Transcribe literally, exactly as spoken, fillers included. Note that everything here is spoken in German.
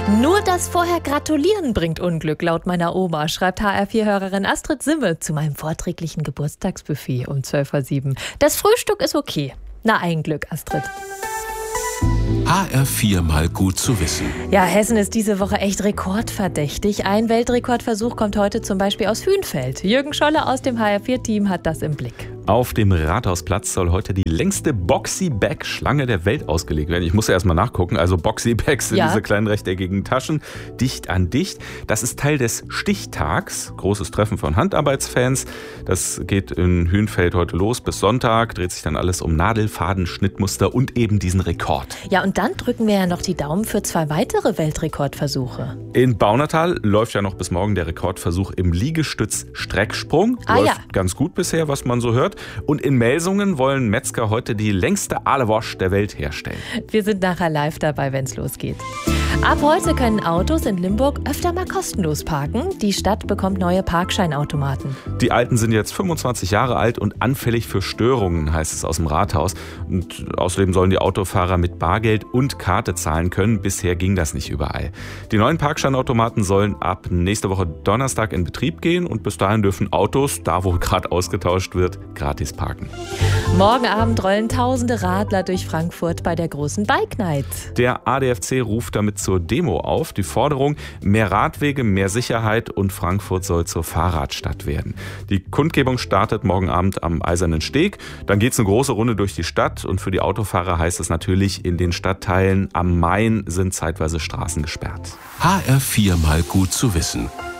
Nur das vorher Gratulieren bringt Unglück, laut meiner Oma, schreibt H R vier Hörerin Astrid Simme zu meinem vorträglichen Geburtstagsbuffet um zwölf Uhr sieben. Das Frühstück ist okay. Na, ein Glück, Astrid. H R vier mal gut zu wissen. Ja, Hessen ist diese Woche echt rekordverdächtig. Ein Weltrekordversuch kommt heute zum Beispiel aus Hünfeld. Jürgen Scholle aus dem H R vier Team hat das im Blick. Auf dem Rathausplatz soll heute die längste Boxy-Bag-Schlange der Welt ausgelegt werden. Ich muss ja erstmal nachgucken. Also Boxy-Bags sind ja diese kleinen rechteckigen Taschen, dicht an dicht. Das ist Teil des Stichtags, großes Treffen von Handarbeitsfans. Das geht in Hünfeld heute los bis Sonntag, dreht sich dann alles um Nadelfaden, Schnittmuster und eben diesen Rekord. Ja, und dann drücken wir ja noch die Daumen für zwei weitere Weltrekordversuche. In Baunatal läuft ja noch bis morgen der Rekordversuch im Liegestütz-Strecksprung. Ah, läuft ja. ganz gut bisher, was man so hört. Und in Melsungen wollen Metzger heute die längste Aalewosch der Welt herstellen. Wir sind nachher live dabei, wenn es losgeht. Ab heute können Autos in Limburg öfter mal kostenlos parken. Die Stadt bekommt neue Parkscheinautomaten. Die alten sind jetzt fünfundzwanzig Jahre alt und anfällig für Störungen, heißt es aus dem Rathaus. Und außerdem sollen die Autofahrer mit Bargeld und Karte zahlen können. Bisher ging das nicht überall. Die neuen Parkscheinautomaten sollen ab nächste Woche Donnerstag in Betrieb gehen und bis dahin dürfen Autos, da wo gerade ausgetauscht wird, gratis parken. Morgen Abend rollen tausende Radler durch Frankfurt bei der großen Bike Night. Der A D F C ruft damit zur Demo auf. Die Forderung: mehr Radwege, mehr Sicherheit und Frankfurt soll zur Fahrradstadt werden. Die Kundgebung startet morgen Abend am Eisernen Steg. Dann geht es eine große Runde durch die Stadt und für die Autofahrer heißt es natürlich, in den Stadtteilen am Main sind zeitweise Straßen gesperrt. H R vier mal gut zu wissen.